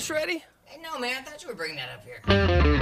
lunch ready? Hey, no, man, I thought you were bringing that up here.